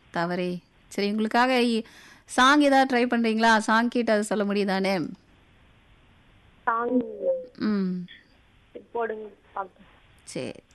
தவறே. சரி உங்களுக்காக சாங் ஏதாவது ட்ரை பண்றீங்களா? சாங் கேட்டு அதை சொல்ல முடியுதானே? சாங் ம். போடுங்க பார்க்கலாம். சரி.